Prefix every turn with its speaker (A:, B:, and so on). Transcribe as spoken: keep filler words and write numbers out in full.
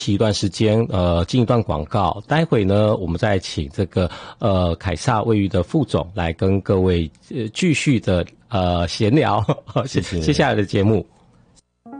A: 一段时间，呃，进一段广告。待会呢，我们再请这个呃凯撒卫浴的副总来跟各位呃继续的呃闲聊，接接下来的节目。